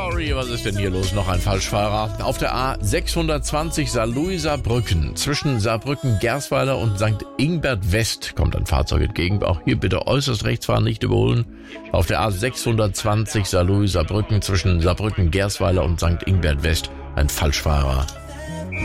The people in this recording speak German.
Sorry, was ist denn hier los? Noch ein Falschfahrer. Auf der A620 Saarlouis-Saarbrücken. Zwischen Saarbrücken-Gersweiler und St. Ingbert West kommt ein Fahrzeug entgegen. Auch hier bitte äußerst rechts fahren, nicht überholen. Auf der A620 Saarlouis-Saarbrücken zwischen Saarbrücken-Gersweiler und St. Ingbert West ein Falschfahrer.